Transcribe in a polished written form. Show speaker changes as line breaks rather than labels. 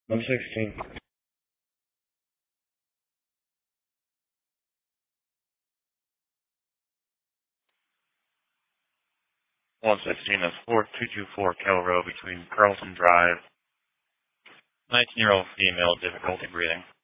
116.
116, that's 4224 Kell Road between Carlton Drive. 19-year-old female, difficulty breathing.